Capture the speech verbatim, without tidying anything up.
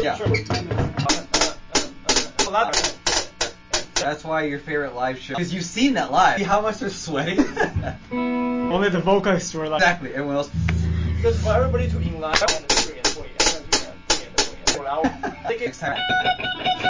Yeah. That's why your favorite live show. Because you've seen that live. See how much they're sweating? Only the vocalists were like. Exactly. Everyone else. Because for everybody to in line, next time.